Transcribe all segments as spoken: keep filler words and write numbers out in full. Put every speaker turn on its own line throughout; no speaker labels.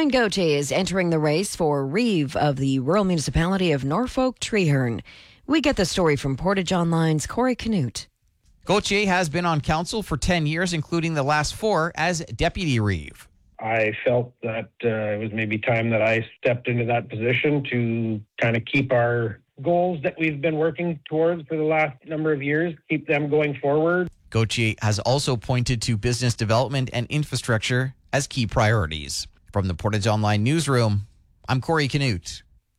Brian Gauthier is entering the race for Reeve of the rural municipality of Norfolk Treeherne. We get the story from Portage Online's Corey Canute.
Gauthier has been on council for ten years, including the last four as Deputy Reeve.
I felt that uh, it was maybe time that I stepped into that position to kind of keep our goals that we've been working towards for the last number of years, keep them going forward.
Gauthier has also pointed to business development and infrastructure as key priorities. From the Portage Online newsroom, I'm Corey Canute.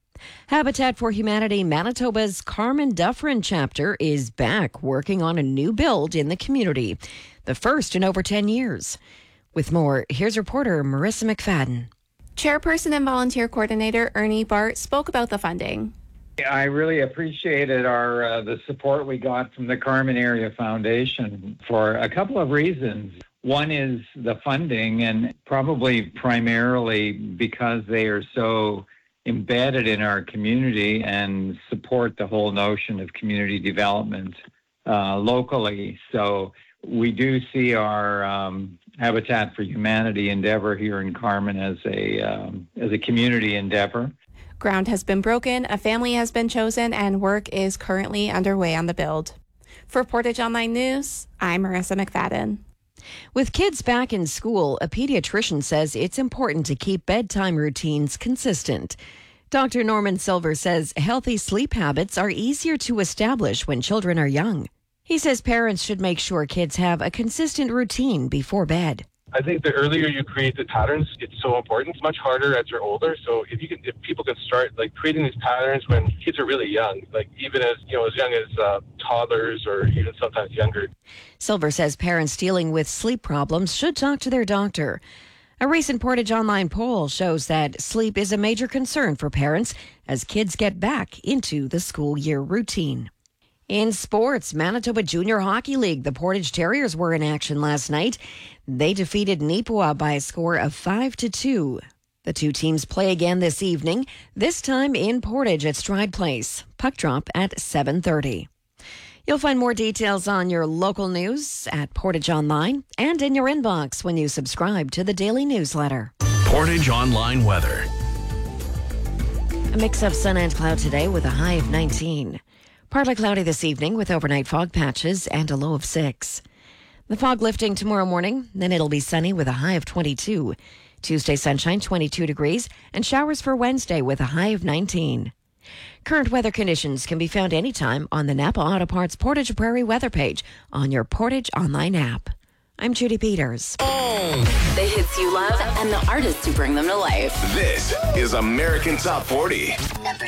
Habitat for Humanity Manitoba's Carmen Dufferin chapter is back working on a new build in the community, the first in over ten years. With more, here's reporter Marissa McFadden.
Chairperson and volunteer coordinator Ernie Bart spoke about the funding.
I really appreciated our uh, the support we got from the Carmen Area Foundation for a couple of reasons. One is the funding, and probably primarily because they are so embedded in our community and support the whole notion of community development uh, locally. So we do see our um, Habitat for Humanity endeavor here in Carmen as a um, as a community endeavor.
Ground has been broken, a family has been chosen, and work is currently underway on the build. For Portage Online News, I'm Marissa McFadden.
With kids back in school, a pediatrician says it's important to keep bedtime routines consistent. Doctor Norman Silver says healthy sleep habits are easier to establish when children are young. He says parents should make sure kids have a consistent routine before bed.
I think the earlier you create the patterns, it's so important. It's much harder as they're older. So if you can, if people can start like creating these patterns when kids are really young, like even as you know, as young as uh, toddlers or even sometimes younger.
Silver says parents dealing with sleep problems should talk to their doctor. A recent Portage Online poll shows that sleep is a major concern for parents as kids get back into the school year routine. In sports, Manitoba Junior Hockey League, the Portage Terriers were in action last night. They defeated Nipawin by a score of five to two. The two teams play again this evening, this time in Portage at Stride Place. Puck drop at seven thirty. You'll find more details on your local news at Portage Online and in your inbox when you subscribe to the daily newsletter.
Portage Online weather.
A mix of sun and cloud today with a high of nineteen. Partly cloudy this evening with overnight fog patches and a low of six. The fog lifting tomorrow morning, then it'll be sunny with a high of twenty-two. Tuesday sunshine, twenty-two degrees, and showers for Wednesday with a high of nineteen. Current weather conditions can be found anytime on the Napa Auto Parts Portage Prairie weather page on your Portage Online app. I'm Judy Peters.
The hits you love and the artists who bring them to life.
This is American Top forty.
Number